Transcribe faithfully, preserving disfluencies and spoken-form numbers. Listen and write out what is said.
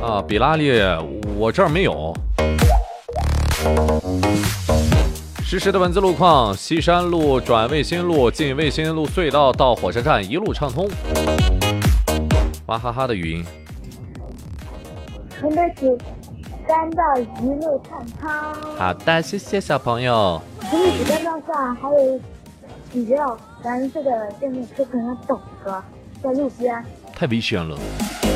啊，比拉利，我这儿没有。实时的文字路况：西山路转卫星路，进卫星路隧道到火车站，一路畅通。娃哈哈的语音。 承德市干道一路畅通。 好的，谢谢小朋友。 承德市干道上还有几辆蓝色的电动车，可能等着在路边。 太危险了。